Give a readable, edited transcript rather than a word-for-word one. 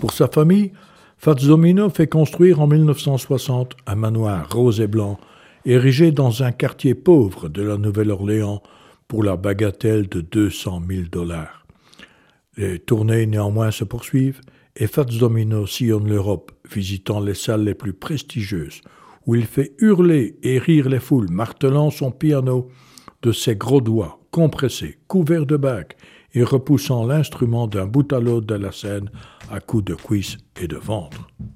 Pour sa famille, Fats Domino fait construire en 1960 un manoir rose et blanc, érigé dans un quartier pauvre de la Nouvelle-Orléans pour la bagatelle de 200 000 $. Les tournées néanmoins se poursuivent et Fats Domino sillonne l'Europe, visitant les salles les plus prestigieuses, où il fait hurler et rire les foules, martelant son piano de ses gros doigts, compressés, couverts de bacs, et repoussant l'instrument d'un bout à l'autre de la scène à coups de cuisses et de ventre.